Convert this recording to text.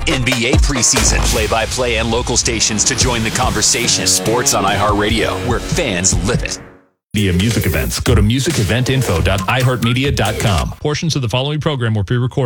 NBA preseason, play-by-play and local stations to join the conversation. Sports on iHeartRadio, where fans live it. Via music events. Go to musiceventinfo.iheartmedia.com. Portions of the following program were pre-recorded.